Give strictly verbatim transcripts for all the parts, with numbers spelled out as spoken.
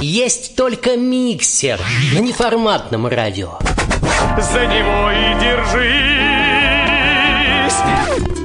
Есть только миксер на неформатном радио. За него и держись.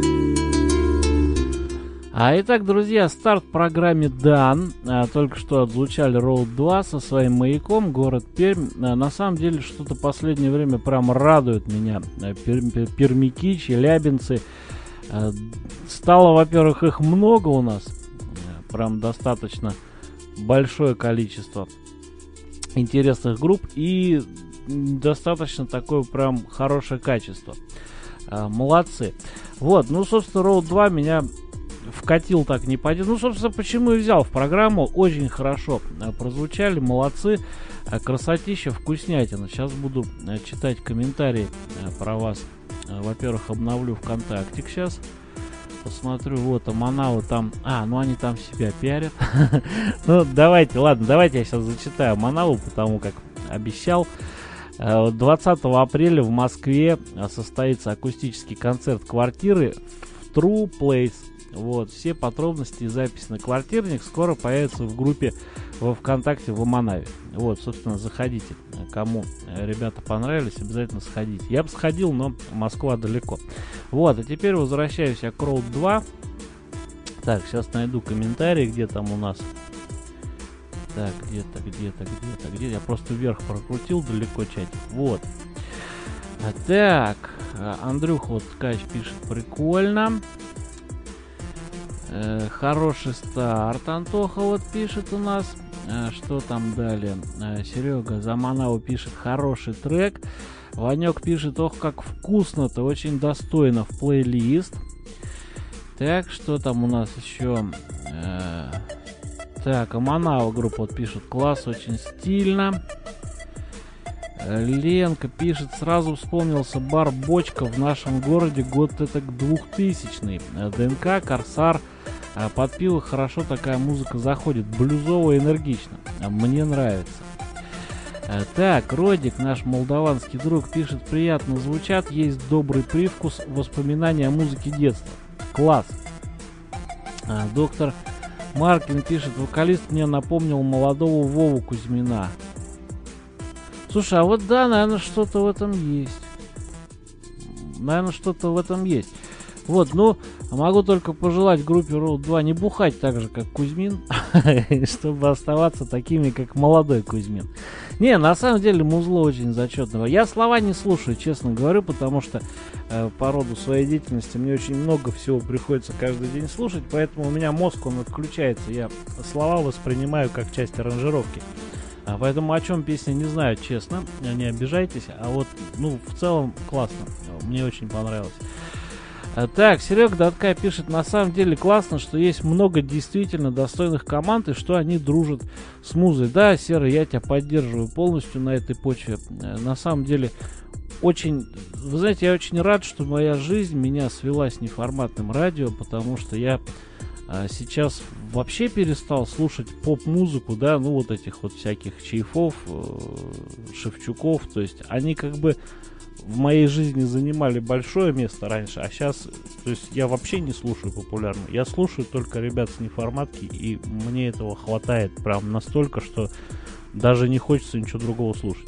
А итак, друзья, старт программе дан. А, только что отзвучали Роуд два со своим маяком, город Пермь. А, на самом деле, что-то последнее время прям радует меня. А, перм, пер, пермяки, челябинцы. А, стало, во-первых, их много у нас. А, прям достаточно большое количество интересных групп. И достаточно такое прям хорошее качество. А, молодцы. Вот, ну, собственно, Роуд два меня... вкатил так не пойдет. Ну, собственно, почему и взял в программу. Очень хорошо прозвучали, молодцы. Красотища, вкуснятина. Сейчас буду читать комментарии про вас. Во-первых, обновлю ВКонтакте сейчас. Посмотрю, вот, а Манау там... А, ну они там себя пиарят. Ну, давайте, ладно, давайте я сейчас зачитаю Манау, потому как обещал. двадцатого апреля в Москве состоится акустический концерт квартиры в True Place. Вот, все подробности и запись на квартирник скоро появятся в группе во ВКонтакте в Аманаве. Вот, собственно, заходите. Кому ребята понравились, обязательно сходите. Я бы сходил, но Москва далеко. Вот, а теперь возвращаюсь я к Роуд два. Так, сейчас найду комментарии, где там у нас. Так, где-то, где-то, где-то, где Я просто вверх прокрутил, далеко чатик. Вот. А, так, Андрюха вот Ткач пишет, прикольно. Э, хороший старт, Антоха вот пишет у нас. Э, что там далее? Э, Серега Заманау пишет, хороший трек. Ванек пишет, ох, как вкусно-то, очень достойно в плейлист. Так, что там у нас еще? Э, так, Аманау группа вот пишет, класс, очень стильно. Э, Ленка пишет, сразу вспомнился бар Бочка в нашем городе, год это двухтысячный. Э, ДНК, Корсар. А под пиво хорошо такая музыка заходит, блюзово, энергично. Мне нравится. А, так, Родик, наш молдаванский друг, пишет, приятно звучат, есть добрый привкус, воспоминания о музыке детства. Класс. А, доктор Маркин пишет, вокалист мне напомнил молодого Вову Кузьмина. Слушай, а вот да, наверное, что-то в этом есть. Наверное, что-то в этом есть. Вот, ну, могу только пожелать группе Роуд два не бухать так же, как Кузьмин, чтобы оставаться такими, как молодой Кузьмин. Не, на самом деле музло очень зачетного. Я слова не слушаю, честно говорю, потому что э, по роду своей деятельности мне очень много всего приходится каждый день слушать, поэтому у меня мозг, он отключается. Я слова воспринимаю как часть аранжировки. А поэтому о чем песня не знаю, честно, не обижайтесь. А вот, ну, в целом классно, мне очень понравилось. Так, Серега Датка пишет, на самом деле классно, что есть много действительно достойных команд и что они дружат с музой. Да, Серый, я тебя поддерживаю полностью на этой почве. На самом деле, очень, вы знаете, я очень рад, что моя жизнь меня свела с неформатным радио, потому что я а, сейчас вообще перестал слушать поп-музыку, да, ну вот этих вот всяких Чайфов, э, Шевчуков, то есть они как бы в моей жизни занимали большое место раньше, а сейчас, то есть я вообще не слушаю популярно. Я слушаю только ребят с неформатки, и мне этого хватает прям настолько, что даже не хочется ничего другого слушать.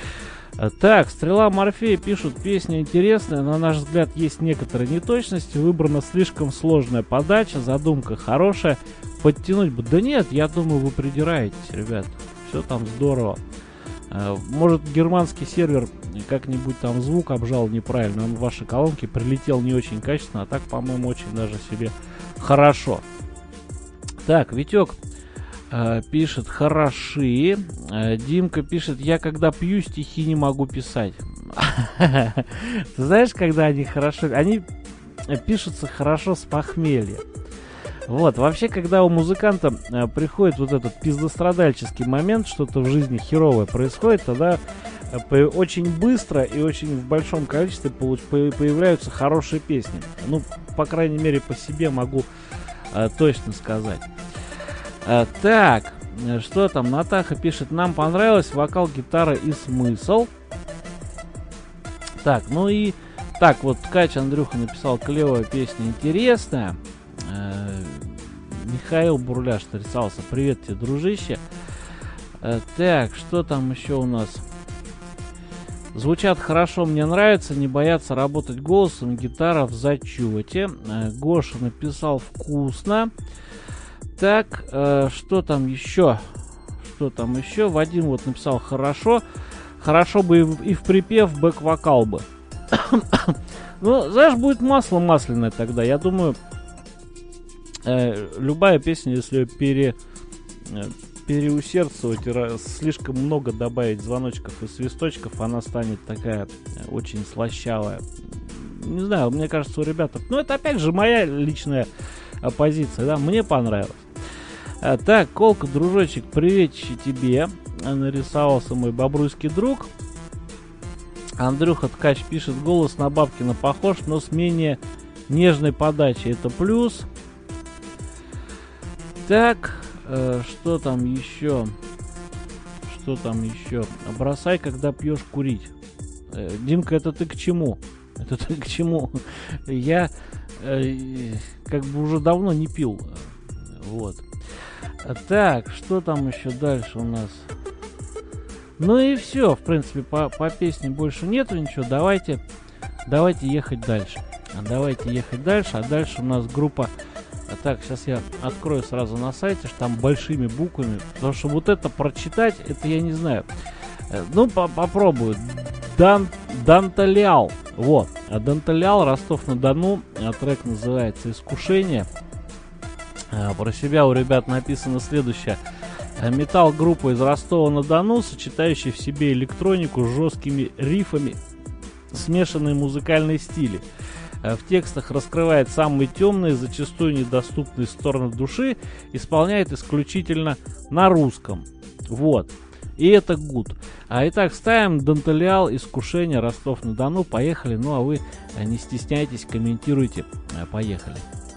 Так, Стрела Морфея пишут, песня интересная, но, на наш взгляд, есть некоторые неточности, выбрана слишком сложная подача, задумка хорошая, подтянуть бы. Да нет, я думаю, вы придираетесь, ребят, все там здорово. Может, германский сервер как-нибудь там звук обжал неправильно, он в вашей колонке прилетел не очень качественно, а так, по-моему, очень даже себе хорошо. Так, Витек э, пишет, хороши. Э, Димка пишет, я когда пью, стихи не могу писать. Ты знаешь, когда они хорошо... Они пишутся хорошо с похмелья. Вот, вообще, когда у музыканта э, приходит вот этот пиздострадальческий момент, что-то в жизни херовое происходит, тогда э, по, очень быстро и очень в большом количестве получ, по, появляются хорошие песни. Ну, по крайней мере, по себе могу э, точно сказать. Э, так, э, что там? Натаха пишет, нам понравилось вокал, гитара и смысл. Так, ну и... Так, вот Ткач Андрюха написал, клевая песня, интересная. Михаил Бурляш нарисовался. Привет тебе, дружище. Э, так, что там еще у нас? Звучат хорошо, мне нравится, не боятся работать голосом, гитара в зачете. Э, Гоша написал вкусно. Так, э, что там еще? Что там еще? Вадим вот написал хорошо. Хорошо бы и в, и в припев бэк-вокал бы. Ну, знаешь, будет масло масляное тогда. Я думаю, э, любая песня, если ее пере, э, переусердствовать и ра- слишком много добавить звоночков и свисточков, она станет такая э, очень слащавая. Не знаю, мне кажется, у ребят... Ну, это опять же моя личная э, позиция, да, мне понравилось. А, так, Колка, дружочек, приветище тебе. Нарисовался мой бобруйский друг. Андрюха Ткач пишет: голос на Бабкина похож, но с менее нежной подачей. Это плюс. Так, э, что там еще? Что там еще? Бросай, когда пьешь, курить. Э, Димка, это ты к чему? Это ты к чему? Я э, как бы уже давно не пил. Вот. Так, что там еще дальше у нас? Ну и все, в принципе, по, по песне больше нету ничего. Давайте, давайте ехать дальше. Давайте ехать дальше. А дальше у нас группа... Так, сейчас я открою сразу на сайте, что там большими буквами. Потому что вот это прочитать, это я не знаю. Ну, по попробую. Дан, Данталиал. Вот. А Данталиал, Ростов-на-Дону. Трек называется «Искушение». Про себя у ребят написано следующее. Металл-группа из Ростова-на-Дону, сочетающая в себе электронику с жесткими рифами, смешанные музыкальные стили. В текстах раскрывает самые темные, зачастую недоступные стороны души, исполняет исключительно на русском. Вот. И это гуд. А итак, ставим Данталиал, «Искушение», Ростов-на-Дону. Поехали. Ну а вы не стесняйтесь, комментируйте. Поехали.